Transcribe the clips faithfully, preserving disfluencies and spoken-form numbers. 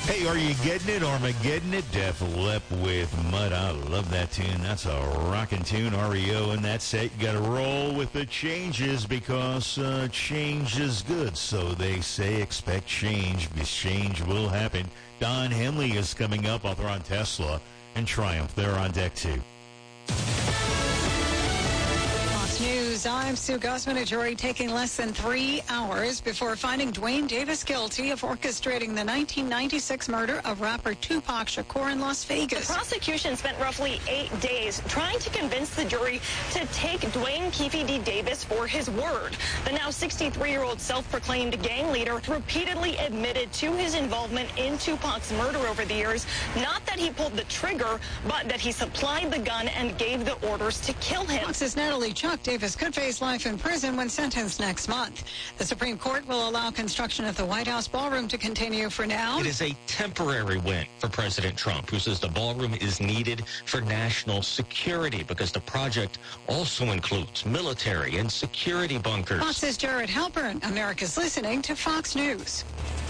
Hey, are you getting it? Armageddon it? Def Lep with Mud. I love that tune. That's a rockin' tune. R E O in that set. You got to roll with the changes because uh, change is good. So they say expect change. This change will happen. Don Henley is coming up. Author on Tesla and Triumph. They're on deck two. News. I'm Sue Guzman. A jury taking less than three hours before finding Dwayne Davis guilty of orchestrating the nineteen ninety-six murder of rapper Tupac Shakur in Las Vegas. The prosecution spent roughly eight days trying to convince the jury to take Dwayne Keefe D. Davis for his word. The now sixty-three-year-old self-proclaimed gang leader repeatedly admitted to his involvement in Tupac's murder over the years. Not that he pulled the trigger, but that he supplied the gun and gave the orders to kill him. Fox's Natalie Chuck Davis could face life in prison when sentenced next month. The Supreme Court will allow construction of the White House ballroom to continue for now. It is a temporary win for President Trump, who says the ballroom is needed for national security because the project also includes military and security bunkers. Fox's Jared Halpern. America's listening to Fox News.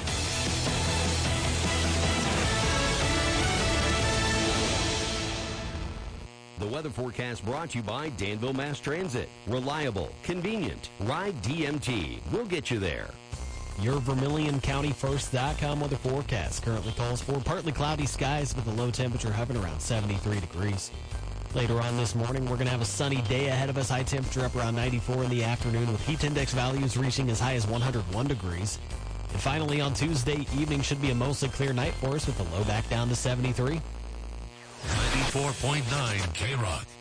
The weather forecast brought to you by Danville Mass Transit. Reliable, convenient. Ride D M T. We'll get you there. Your Vermilion County First dot com weather forecast currently calls for partly cloudy skies with a low temperature hovering around seventy-three degrees. Later on this morning, we're going to have a sunny day ahead of us. High temperature up around ninety-four in the afternoon with heat index values reaching as high as one hundred one degrees. And finally, on Tuesday evening should be a mostly clear night for us with the low back down to seventy-three. ninety-four point nine K-Rock.